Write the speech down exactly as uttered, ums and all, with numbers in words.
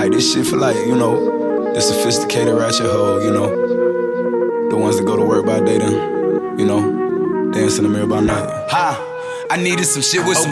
Like, this shit for like, you know, the sophisticated ratchet hoe, you know. The ones that go to work by day then, you know, dance in the mirror by night. Ha! I needed some shit with some